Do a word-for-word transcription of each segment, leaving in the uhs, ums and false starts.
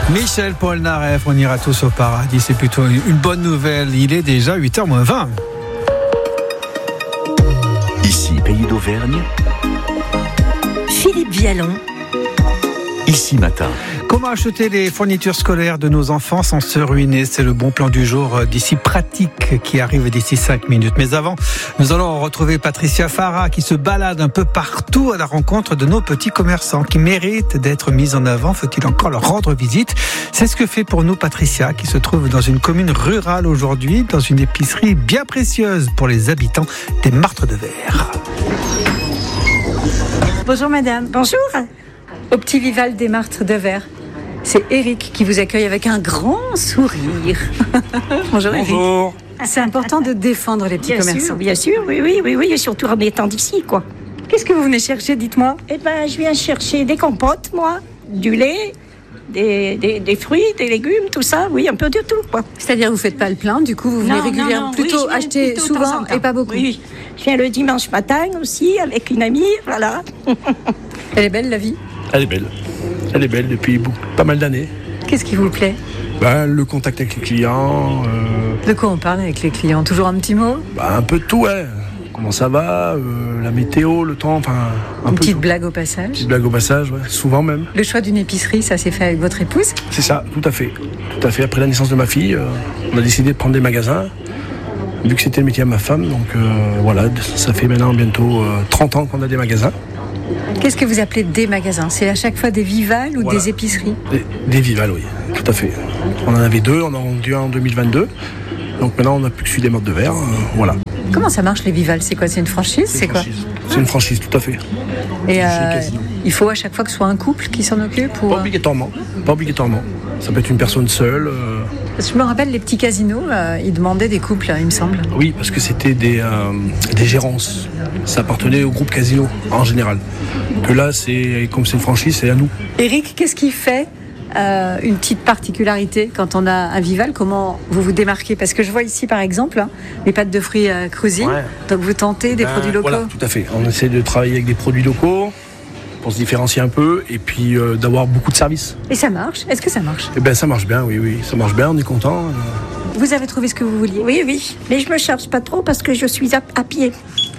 Michel Polnareff, on ira tous au paradis, c'est plutôt une bonne nouvelle. Il est déjà huit heures moins vingt. Ici, Pays d'Auvergne. Philippe Vialon. Ici Matin. Comment acheter les fournitures scolaires de nos enfants sans se ruiner? C'est le bon plan du jour d'ici pratique qui arrive d'ici cinq minutes. Mais avant, nous allons retrouver Patricia Farah qui se balade un peu partout à la rencontre de nos petits commerçants qui méritent d'être mis en avant. Faut-il encore leur rendre visite? C'est ce que fait pour nous Patricia qui se trouve dans une commune rurale aujourd'hui, dans une épicerie bien précieuse pour les habitants des Martres de Verre. Bonjour madame. Bonjour. Au petit Vival des Martres de Verre. C'est Eric qui vous accueille avec un grand sourire. Bonjour Eric. Bonjour. C'est important de défendre les petits Bien commerçants. sûr, bien sûr, oui, oui, oui, oui, et surtout en étant d'ici, quoi. Qu'est-ce que vous venez chercher, dites-moi? Eh ben, je viens chercher des compotes, moi, du lait, des, des, des fruits, des légumes, tout ça, oui, un peu de tout, quoi. C'est-à-dire vous faites pas le plein, du coup vous venez Non, régulièrement, non, non, plutôt oui, je viens acheter plutôt de temps souvent en temps. et pas beaucoup. Oui, oui. Je viens le dimanche matin aussi avec une amie, voilà. Elle est belle la vie? Elle est belle. Elle est belle depuis beaucoup- pas mal d'années. Qu'est-ce qui vous plaît? Ben, le contact avec les clients, euh, De quoi on parle avec les clients? Toujours un petit mot? ben, un peu de tout, ouais. Comment ça va, euh, la météo, le temps, enfin un Une peu petite tout. blague au passage? Petite blague au passage, ouais, souvent même. Le choix d'une épicerie, ça s'est fait avec votre épouse? C'est ça, tout à fait. Tout à fait. Après la naissance de ma fille, euh, on a décidé de prendre des magasins, vu que c'était le métier de ma femme. Donc euh, voilà, ça fait maintenant bientôt euh, trente ans qu'on a des magasins. Qu'est-ce que vous appelez des magasins? C'est à chaque fois des Vivales ou Voilà. des épiceries? Des, des Vivales, oui, tout à fait. On en avait deux, on en a vendu un en deux mille vingt-deux. Donc maintenant, on n'a plus que celui des Martres de Verre. euh, voilà. Comment ça marche les Vivales? C'est quoi? C'est une franchise? C'est une quoi? franchise. C'est une franchise, tout à fait. Et Chez euh, Casino. il faut à chaque fois que ce soit un couple qui s'en occupe ou... Pas obligatoirement. Pas obligatoirement. Ça peut être une personne seule. euh, Parce que je me rappelle, les petits casinos, euh, ils demandaient des couples, il me semble. Oui, parce que c'était des, euh, des gérances. Ça appartenait au groupe Casino, en général. Que là, c'est comme c'est une franchise, c'est à nous. Eric, qu'est-ce qui fait euh, une petite particularité quand on a un Vival? Comment vous vous démarquez? Parce que je vois ici, par exemple, hein, les pâtes de fruits euh, Cruzy. Ouais. Donc vous tentez des Ben, produits locaux. Voilà, tout à fait. On essaie de travailler avec des produits locaux pour se différencier un peu et puis euh, d'avoir beaucoup de services. Et ça marche? Est-ce que ça marche? Eh ben, ça marche bien, oui, oui. Ça marche bien, on est content. Vous avez trouvé ce que vous vouliez? Oui, oui, mais je me charge pas trop parce que je suis à, à pied.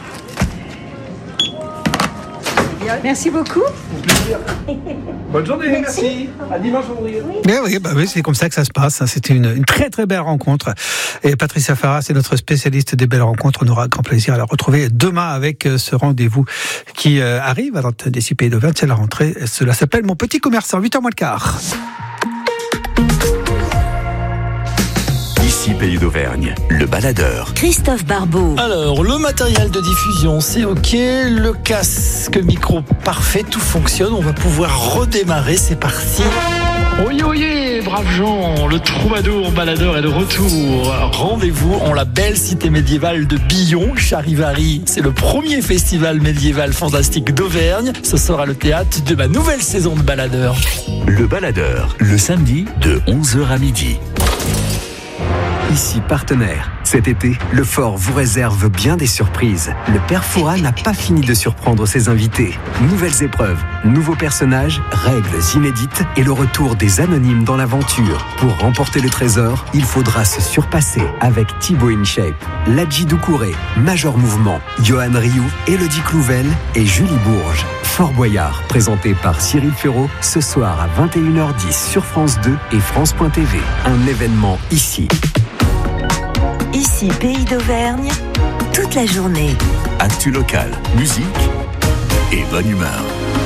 Merci beaucoup. Bonne journée, merci. À dimanche, André. Eh oui, bah oui, c'est comme ça que ça se passe. C'était une, une très très belle rencontre. Et Patricia Farah, c'est notre spécialiste des belles rencontres. On aura grand plaisir à la retrouver demain avec ce rendez-vous qui euh, arrive à l'antenne des six Pays d'Auvergne. C'est la rentrée. Cela s'appelle Mon Petit Commerçant. huit heures moins le quart. Ici, Pays d'Auvergne. Le baladeur. Christophe Barbeau. Alors, le matériel de diffusion, c'est OK. Le casque micro, parfait, tout fonctionne. On va pouvoir redémarrer, c'est parti. Oyez, oyez, braves gens, le troubadour baladeur est de retour. Rendez-vous en la belle cité médiévale de Billon, Charivari. C'est le premier festival médiéval fantastique d'Auvergne. Ce sera le théâtre de ma nouvelle saison de baladeur. Le baladeur. Le samedi de onze heures à midi. Ici partenaire. Cet été, le Fort vous réserve bien des surprises. Le Père Fouras n'a pas fini de surprendre ses invités. Nouvelles épreuves, nouveaux personnages, règles inédites et le retour des anonymes dans l'aventure. Pour remporter le trésor, il faudra se surpasser avec Thibaut InShape, Ladji Doucouré, Major Mouvement, Johan Rioux, Élodie Clouvel et Julie Bourges. Fort Boyard, présenté par Cyril Ferraud, ce soir à vingt et une heures dix sur France deux et France point T V. Un événement ici. Ici, Pays d'Auvergne, toute la journée. Actu local, musique et bonne humeur.